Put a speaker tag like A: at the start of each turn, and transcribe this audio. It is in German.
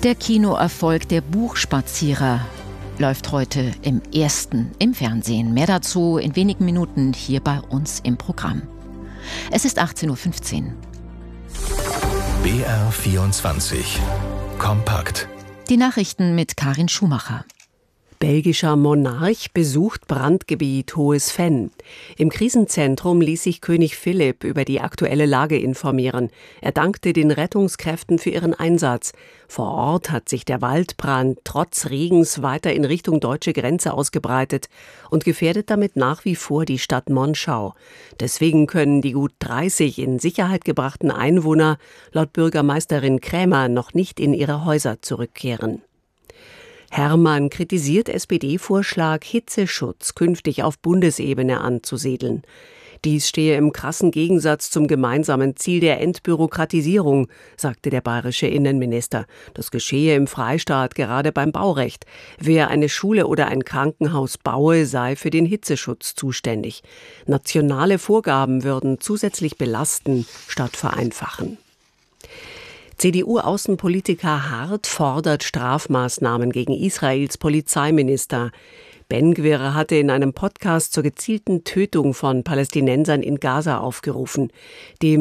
A: Der Kinoerfolg Der Buchspazierer läuft heute im Fernsehen. Mehr dazu in wenigen Minuten hier bei uns im Programm. Es ist 18.15 Uhr.
B: BR24 Kompakt.
A: Die Nachrichten mit Karin Schumacher.
C: Belgischer Monarch besucht Brandgebiet Hohes Venn. Im Krisenzentrum ließ sich König Philipp über die aktuelle Lage informieren. Er dankte den Rettungskräften für ihren Einsatz. Vor Ort hat sich der Waldbrand trotz Regens weiter in Richtung deutsche Grenze ausgebreitet und gefährdet damit nach wie vor die Stadt Monschau. Deswegen können die gut 30 in Sicherheit gebrachten Einwohner laut Bürgermeisterin Krämer noch nicht in ihre Häuser zurückkehren. Hermann kritisiert SPD-Vorschlag, Hitzeschutz künftig auf Bundesebene anzusiedeln. Dies stehe im krassen Gegensatz zum gemeinsamen Ziel der Entbürokratisierung, sagte der bayerische Innenminister. Das geschehe im Freistaat gerade beim Baurecht. Wer eine Schule oder ein Krankenhaus baue, sei für den Hitzeschutz zuständig. Nationale Vorgaben würden zusätzlich belasten statt vereinfachen. CDU-Außenpolitiker Hart fordert Strafmaßnahmen gegen Israels Polizeiminister. Ben-Gvir hatte in einem Podcast zur gezielten Tötung von Palästinensern in Gaza aufgerufen. Dem